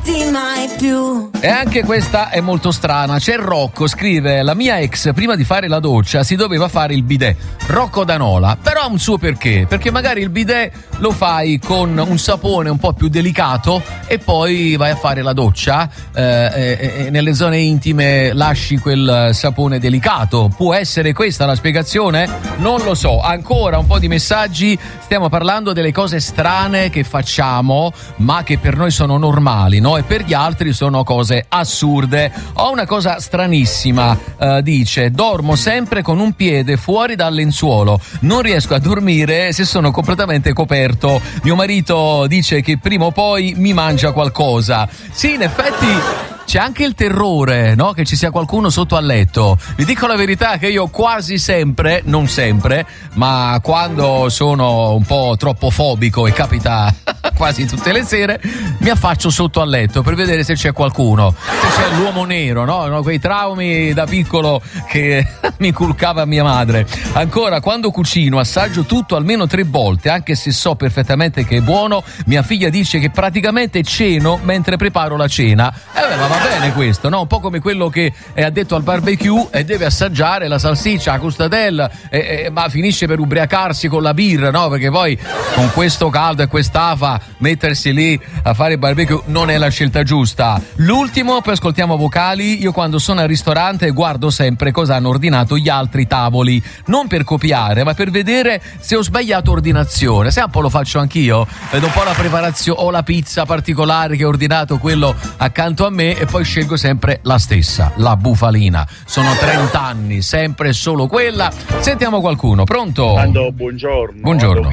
vederti mai più. E anche questa è molto strana. C'è Rocco, scrive: la mia ex prima di fare la doccia si doveva fare il bidet. Rocco da Nola. Però ha un suo perché, perché magari il bidet lo fai con un sapone un po' più delicato e poi vai a fare la doccia e nelle zone intime lasci quel sapone delicato. Può essere questa la spiegazione? Non lo so. Ancora un po' di messaggi. Stiamo parlando delle cose strane che facciamo ma che per noi sono normali, no? E per gli altri sono cose assurde. Ho una cosa stranissima, dice: dormo sempre con un piede fuori dal lenzuolo, non riesco a dormire se sono completamente coperto. Mio marito dice che prima o poi mi mangia qualcosa. Sì, in effetti c'è anche il terrore, no? Che ci sia qualcuno sotto al letto. Vi dico la verità che io quasi sempre, non sempre, ma quando sono un po' troppo fobico, e capita quasi tutte le sere, mi affaccio sotto al letto per vedere se c'è qualcuno, se c'è l'uomo nero, no? Quei traumi da piccolo che mi inculcava mia madre. Ancora, quando cucino assaggio tutto almeno 3 volte, anche se so perfettamente che è buono. Mia figlia dice che praticamente ceno mentre preparo la cena. Ma va bene questo, no? Un po' come quello che è addetto al barbecue e deve assaggiare la salsiccia, la custadella, ma finisce per ubriacarsi con la birra, no? Perché poi con questo caldo e quest'afa mettersi lì a fare il barbecue non è la scelta giusta. L'ultimo, poi ascoltiamo vocali. Io quando sono al ristorante guardo sempre cosa hanno ordinato gli altri tavoli, non per copiare ma per vedere se ho sbagliato ordinazione. Se un po' lo faccio anch'io, vedo un po' la preparazione o la pizza particolare che ho ordinato quello accanto a me e poi scelgo sempre la stessa, la bufalina. Sono 30 anni, sempre e solo quella. Sentiamo qualcuno, pronto? Ando, buongiorno. Buongiorno.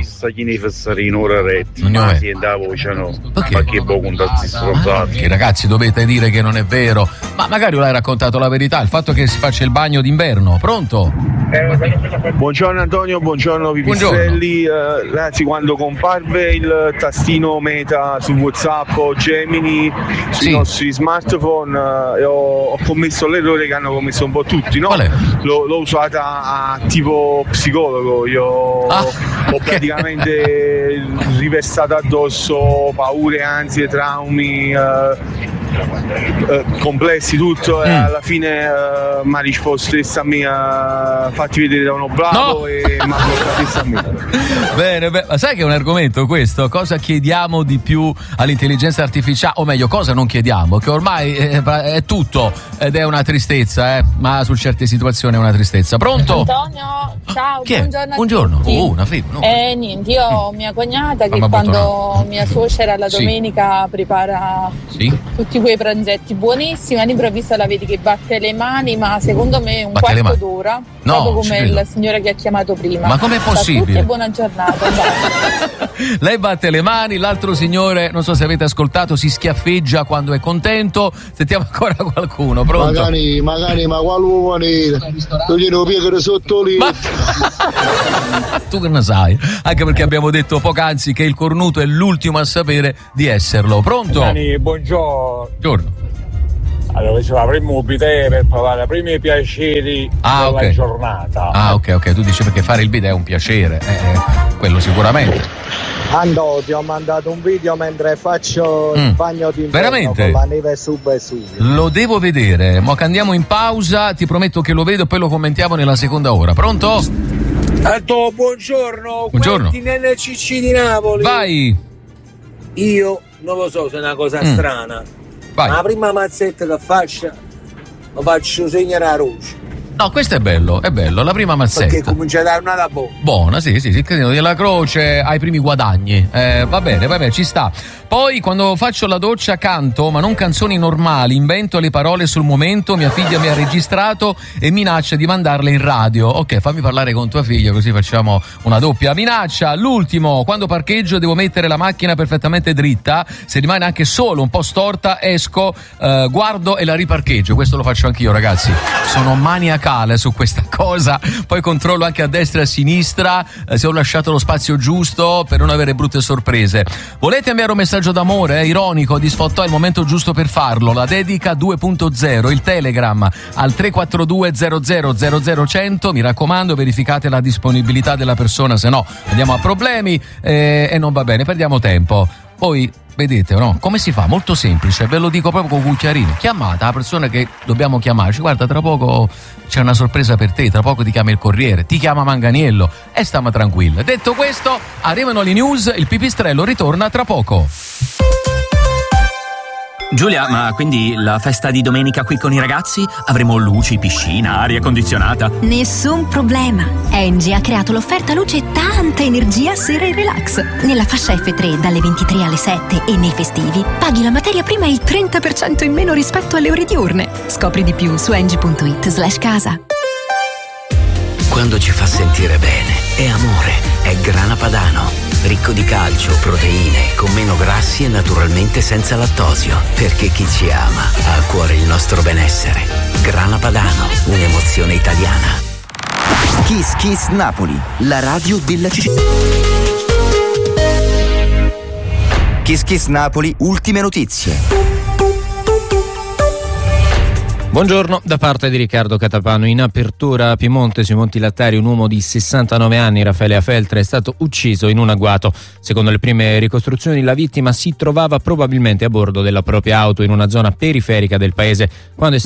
Ma che buon contatti stronzati. Che ragazzi, dovete dire che non è vero, ma magari l'hai raccontato la verità, il fatto che si faccia il bagno d'inverno. Pronto? Buongiorno Antonio, buongiorno Pipistrelli. Ragazzi, quando comparve il tastino meta su WhatsApp o Gemini sui nostri smartphone, ho commesso l'errore che hanno commesso un po' tutti, no? Qual è? L'ho usata a tipo psicologo. Io ho praticamente riversato addosso paure, ansie, traumi complessi, tutto, e alla fine mi ha risposto a me, fatti vedere da uno bravo, e mi ha bloccato a me. Bene, ma sai che è un argomento questo? Cosa chiediamo di più all'intelligenza artificiale, o meglio, cosa non chiediamo? Che ormai è tutto ed è una tristezza, ma su certe situazioni è una tristezza. Pronto? Antonio, ciao, Chi è? buongiorno. Buongiorno. Una niente, io ho mia cognata che quando mia suocera la domenica prepara tutti quei pranzetti buonissimi, all'improvviso la vedi che batte le mani, ma secondo me un quarto d'ora, proprio come il signore che ha chiamato prima. Ma com'è possibile? Buona giornata. Lei batte le mani, l'altro signore, non so se avete ascoltato, si schiaffeggia quando è contento. Sentiamo ancora qualcuno, pronto? Magari, ma quale tu glielo piegare sotto lì. Tu che ne sai? Anche perché abbiamo detto poc'anzi che il cornuto è l'ultimo a sapere di esserlo. Pronto? Buongiorno. Allora, avremmo bidet per provare i primi piaceri della giornata. Ok, tu dici perché fare il bidet è un piacere, quello sicuramente. Ando, ti ho mandato un video mentre faccio il bagno d'inverno. Veramente? Con la neve su e su. Lo devo vedere, mo che andiamo in pausa, ti prometto che lo vedo e poi lo commentiamo nella seconda ora. Pronto? Buongiorno. Buongiorno. NCC di Napoli. Vai. Io non lo so se è una cosa strana. Vai. Ma la prima mazzetta che faccio lo faccio segnare a roce. No, questo è bello, la prima mazzetta. Perché comincia a dare una da buona, sì, il casino della croce ai primi guadagni. Va bene, ci sta. Poi quando faccio la doccia canto, ma non canzoni normali, invento le parole sul momento, mia figlia mi ha registrato e minaccia di mandarle in radio. Ok, fammi parlare con tua figlia così facciamo una doppia minaccia. L'ultimo, quando parcheggio devo mettere la macchina perfettamente dritta, se rimane anche solo un po' storta esco, guardo e la riparcheggio. Questo lo faccio anch'io, ragazzi. Sono maniacale su questa cosa, poi controllo anche a destra e a sinistra se ho lasciato lo spazio giusto per non avere brutte sorprese. Volete inviare un messaggio d'amore ironico di sfottò? È il momento giusto per farlo. La dedica 2.0, il Telegram al 342 00 100. Mi raccomando, verificate la disponibilità della persona, se no andiamo a problemi e non va bene, perdiamo tempo. Poi vedete, no? Come si fa? Molto semplice, ve lo dico proprio con cucchiarino. Chiamate la persona che dobbiamo chiamarci. Guarda, tra poco c'è una sorpresa per te, tra poco ti chiama il corriere, ti chiama Manganiello e stiamo tranquilli. Detto questo, arrivano le news, il pipistrello ritorna tra poco. Giulia, ma quindi la festa di domenica qui con i ragazzi? Avremo luci, piscina, aria condizionata? Nessun problema. Engie ha creato l'offerta luce e tanta energia sera e relax. Nella fascia F3 dalle 23 alle 7 e nei festivi paghi la materia prima il 30% in meno rispetto alle ore diurne. Scopri di più su engie.it/casa. Quando ci fa sentire bene, è amore, è Grana Padano. Ricco di calcio, proteine, con meno grassi e naturalmente senza lattosio. Perché chi ci ama ha a cuore il nostro benessere. Grana Padano, un'emozione italiana. Kiss Kiss Napoli, la radio della città. Kiss Kiss Napoli, ultime notizie. Buongiorno, da parte di Riccardo Catapano. In apertura a Piemonte, sui Monti Lattari, un uomo di 69 anni, Raffaele Afeltra, è stato ucciso in un agguato. Secondo le prime ricostruzioni, la vittima si trovava probabilmente a bordo della propria auto in una zona periferica del paese quando è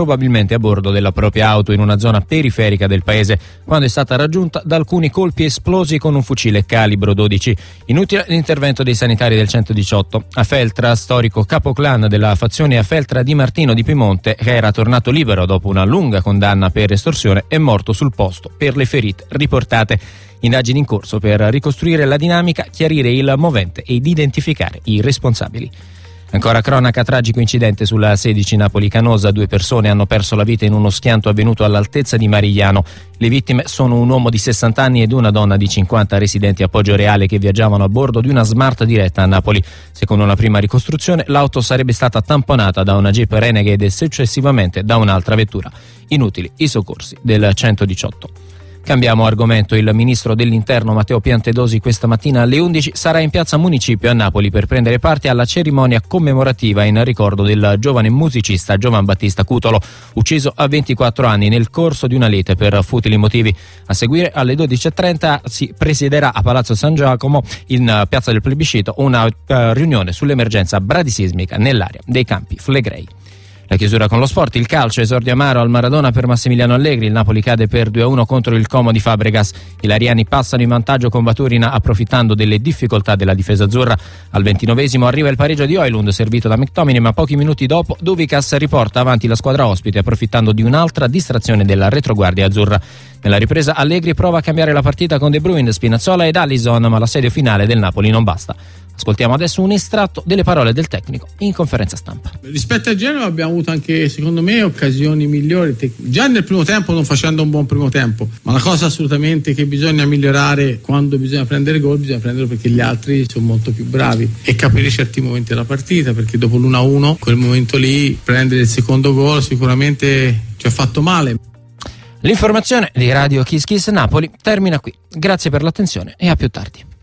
stata raggiunta da alcuni colpi esplosi con un fucile calibro 12. Inutile l'intervento dei sanitari del 118. Afeltra, storico capoclan della fazione Afeltra di Martino di Piemonte, che era tornato libero dopo una lunga condanna per estorsione, è morto sul posto per le ferite riportate. Indagini in corso per ricostruire la dinamica, chiarire il movente ed identificare i responsabili. Ancora cronaca, tragico incidente sulla 16 Napoli-Canosa. 2 persone hanno perso la vita in uno schianto avvenuto all'altezza di Marigliano. Le vittime sono un uomo di 60 anni ed una donna di 50 residenti a Poggio Reale che viaggiavano a bordo di una Smart diretta a Napoli. Secondo una prima ricostruzione, l'auto sarebbe stata tamponata da una Jeep Renegade e successivamente da un'altra vettura. Inutili i soccorsi del 118. Cambiamo argomento. Il ministro dell'Interno Matteo Piantedosi questa mattina alle 11 sarà in piazza Municipio a Napoli per prendere parte alla cerimonia commemorativa in ricordo del giovane musicista Giovan Battista Cutolo, ucciso a 24 anni nel corso di una lite per futili motivi. A seguire alle 12.30 si presiederà a Palazzo San Giacomo, in piazza del Plebiscito, una riunione sull'emergenza bradisismica nell'area dei Campi Flegrei. La chiusura con lo sport, il calcio, esordio amaro al Maradona per Massimiliano Allegri. Il Napoli cade per 2-1 contro il Como di Fabregas. I lariani passano in vantaggio con Baturina approfittando delle difficoltà della difesa azzurra. Al 29esimo arriva il pareggio di Højlund servito da McTominay, ma pochi minuti dopo Duvicas riporta avanti la squadra ospite approfittando di un'altra distrazione della retroguardia azzurra. Nella ripresa Allegri prova a cambiare la partita con De Bruyne, Spinazzola ed Alisson, ma l'assedio finale del Napoli non basta. Ascoltiamo adesso un estratto delle parole del tecnico in conferenza stampa. Rispetto a Genova abbiamo avuto anche, secondo me, occasioni migliori. Già nel primo tempo non facendo un buon primo tempo, ma la cosa assolutamente che bisogna migliorare quando bisogna prendere gol, bisogna prenderlo perché gli altri sono molto più bravi e capire certi momenti della partita, perché dopo l'1-1, quel momento lì, prendere il secondo gol sicuramente ci ha fatto male. L'informazione di Radio Kiss Kiss Napoli termina qui. Grazie per l'attenzione e a più tardi.